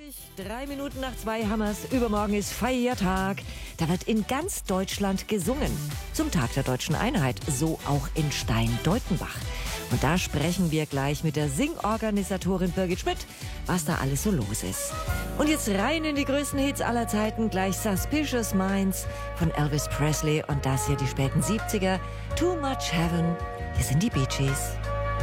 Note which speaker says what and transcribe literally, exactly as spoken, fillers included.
Speaker 1: Drei Minuten nach zwei Hammers. Übermorgen ist Feiertag. Da wird in ganz Deutschland gesungen. Zum Tag der Deutschen Einheit. So auch in Stein-Deutenbach. Und da sprechen wir gleich mit der Singorganisatorin Birgit Schmidt, was da alles so los ist. Und jetzt rein in die größten Hits aller Zeiten. Gleich Suspicious Minds von Elvis Presley. Und das hier die späten siebziger. Too Much Heaven. Hier sind die Bee Gees.